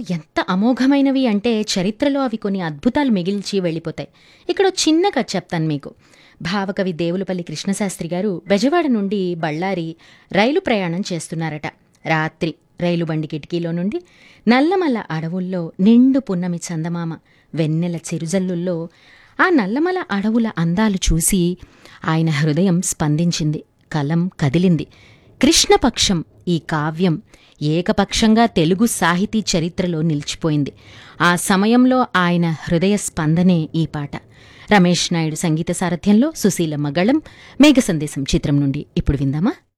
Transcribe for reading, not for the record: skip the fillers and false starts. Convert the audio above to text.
ఎంత అమోఘమైనవి అంటే చరిత్రలో అవి కొన్ని అద్భుతాలు మిగిల్చి వెళ్ళిపోతాయి. ఇక్కడ చిన్న కథ చెప్తాను మీకు. భావకవి దేవులపల్లి కృష్ణశాస్త్రి గారు బెజవాడ నుండి బళ్ళారి రైలు ప్రయాణం చేస్తున్నారట. రాత్రి రైలు బండి కిటికీలో నుండి నల్లమల్ల అడవుల్లో నిండు పున్నమి చందమామ వెన్నెల చిరుజల్లుల్లో ఆ నల్లమల అడవుల అందాలు చూసి ఆయన హృదయం స్పందించింది, కలం కదిలింది. కృష్ణపక్షం ఈ కావ్యం ఏకపక్షంగా తెలుగు సాహితీ చరిత్రలో నిలిచిపోయింది. ఆ సమయంలో ఆయన హృదయ స్పందనే ఈ పాట. రమేష్ నాయుడు సంగీత సారథ్యంలో సుశీలమ్మ గళం, మేఘ సందేశం చిత్రం నుండి ఇప్పుడు విందామా?